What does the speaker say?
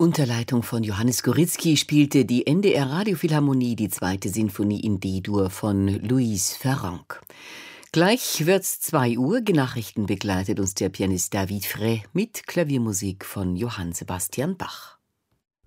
Unter Leitung von Johannes Goritzky spielte die NDR Radiophilharmonie die zweite Sinfonie in D-Dur von Louise Farrenc. Gleich wird's 2 Uhr. Nachrichten begleitet uns der Pianist David Frey mit Klaviermusik von Johann Sebastian Bach.